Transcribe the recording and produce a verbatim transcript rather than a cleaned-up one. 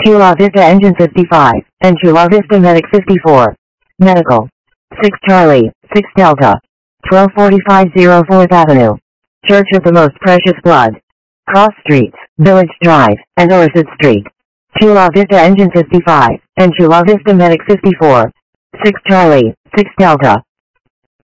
Chula Vista Engine fifty-five, and Chula Vista Medic fifty-four. Medical. six Charlie, six Delta. twelve forty-five oh fourth Avenue. Church of the Most Precious Blood. Cross Streets, Village Drive, and Orchard Street. Chula Vista Engine fifty-five, and Chula Vista Medic fifty-four. six Charlie, six Delta.